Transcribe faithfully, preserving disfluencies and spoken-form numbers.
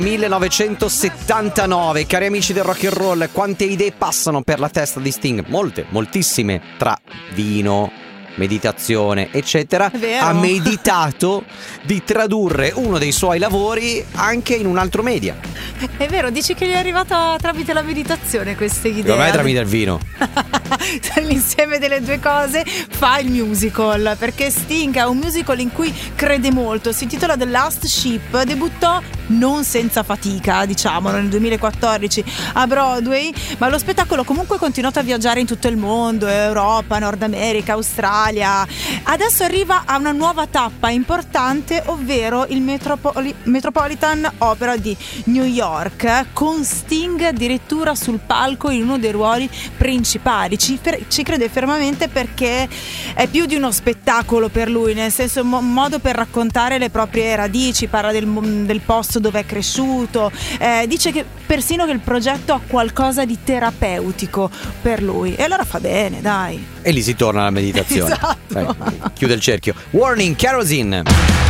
millenovecentosettantanove, cari amici del rock and roll, quante idee passano per la testa di Sting? Molte, moltissime, tra vino, meditazione, eccetera. Ha meditato di tradurre uno dei suoi lavori anche in un altro media. È vero, dici che gli è arrivata tramite la meditazione questa idea? Come tramite il vino? L'insieme delle due cose fa il musical, perché Sting ha un musical in cui crede molto, si intitola The Last Ship, debuttò non senza fatica, diciamolo, nel duemilaquattordici a Broadway, ma lo spettacolo comunque ha continuato a viaggiare in tutto il mondo, Europa, Nord America, Australia. Adesso arriva a una nuova tappa importante, ovvero il Metropoli- Metropolitan Opera di New York, con Sting addirittura sul palco in uno dei ruoli principali. Ci, fer- ci crede fermamente perché è più di uno spettacolo per lui, nel senso un mo- modo per raccontare le proprie radici, parla del, del posto dove è cresciuto, eh, dice che persino che il progetto ha qualcosa di terapeutico per lui, e allora fa bene, dai. E lì si torna alla meditazione. Esatto. Eh, chiude il cerchio. Warning, Kerosene.